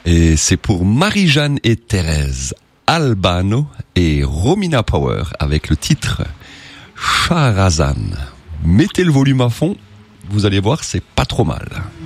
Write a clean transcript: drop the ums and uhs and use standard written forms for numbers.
Et c'est pour Marie-Jeanne et Thérèse Albano et Romina Power avec le titre Charazan. Mettez le volume à fond, vous allez voir, c'est pas trop mal.